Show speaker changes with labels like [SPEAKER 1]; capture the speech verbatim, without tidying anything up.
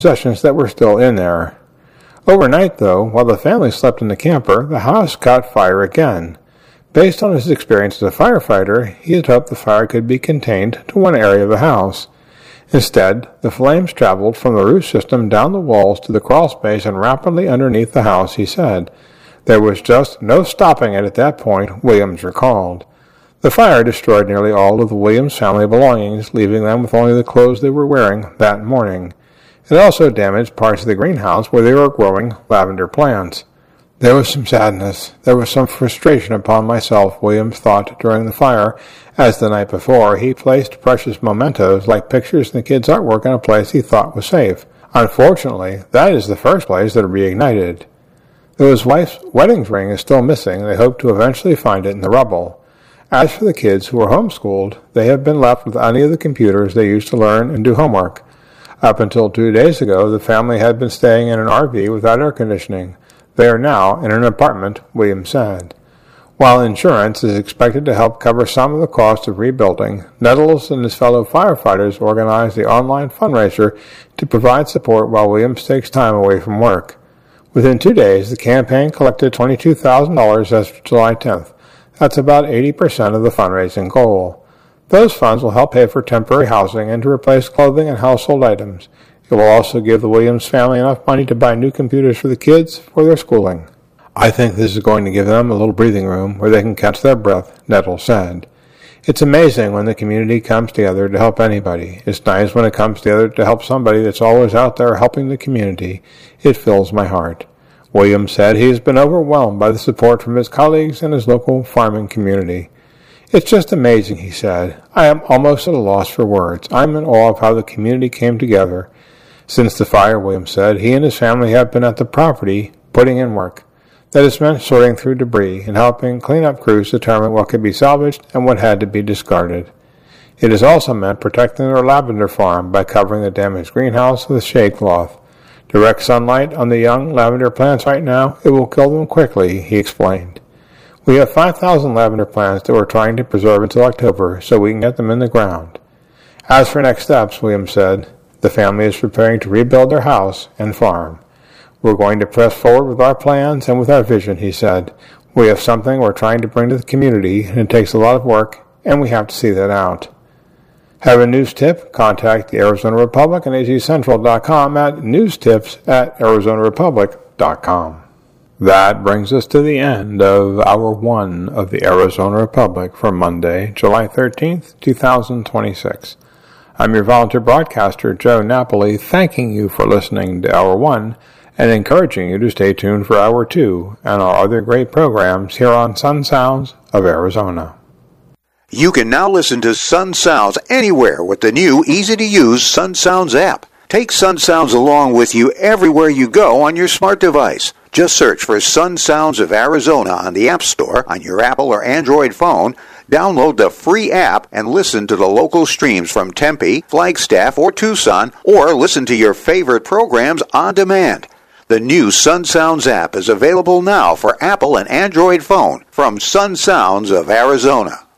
[SPEAKER 1] possessions that were still in there. Overnight, though, while the family slept in the camper, the house caught fire again. Based on his experience as a firefighter, he had hoped the fire could be contained to one area of the house. Instead, the flames traveled from the roof system down the walls to the crawl space and rapidly underneath the house, he said. There was just no stopping it at that point, Williams recalled. The fire destroyed nearly all of the Williams family belongings, leaving them with only the clothes they were wearing that morning. It also damaged parts of the greenhouse where they were growing lavender plants. There was some sadness, there was some frustration upon myself, Williams thought during the fire, as the night before he placed precious mementos like pictures and the kids' artwork in a place he thought was safe. Unfortunately, that is the first place that reignited. Though his wife's wedding ring is still missing, they hope to eventually find it in the rubble. As for the kids who are homeschooled, they have been left with any of the computers they used to learn and do homework. Up until two days ago, the family had been staying in an R V without air conditioning. They are now in an apartment, Williams said. While insurance is expected to help cover some of the cost of rebuilding, Nettles and his fellow firefighters organized the online fundraiser to provide support while Williams takes time away from work. Within two days, the campaign collected twenty-two thousand dollars as of July tenth. That's about eighty percent of the fundraising goal. Those funds will help pay for temporary housing and to replace clothing and household items. It will also give the Williams family enough money to buy new computers for the kids for their schooling. I think this is going to give them a little breathing room where they can catch their breath, Nettles said. It's amazing when the community comes together to help anybody. It's nice when it comes together to help somebody that's always out there helping the community. It fills my heart. Williams said he has been overwhelmed by the support from his colleagues and his local farming community. It's just amazing, he said. I am almost at a loss for words. I'm in awe of how the community came together. Since the fire, Williams said, he and his family have been at the property putting in work. That has meant sorting through debris and helping cleanup crews determine what could be salvaged and what had to be discarded. It has also meant protecting their lavender farm by covering the damaged greenhouse with shade cloth. Direct sunlight on the young lavender plants right now, it will kill them quickly, he explained. We have five thousand lavender plants that we're trying to preserve until October so we can get them in the ground. As for next steps, Williams said, the family is preparing to rebuild their house and farm. We're going to press forward with our plans and with our vision, he said. We have something we're trying to bring to the community, and it takes a lot of work, and we have to see that out. Have a news tip? Contact the Arizona Republic and A Z Central dot com at newstips at Arizona Republic dot com. That brings us to the end of Hour one of the Arizona Republic for Monday, July thirteenth, twenty twenty-six. I'm your volunteer broadcaster, Joe Napoli, thanking you for listening to Hour one and encouraging you to stay tuned for Hour two and our other great programs here on Sun Sounds of Arizona.
[SPEAKER 2] You can now listen to Sun Sounds anywhere with the new, easy-to-use Sun Sounds app. Take Sun Sounds along with you everywhere you go on your smart device. Just search for Sun Sounds of Arizona on the App Store on your Apple or Android phone, download the free app, and listen to the local streams from Tempe, Flagstaff, or Tucson, or listen to your favorite programs on demand. The new Sun Sounds app is available now for Apple and Android phone from Sun Sounds of Arizona.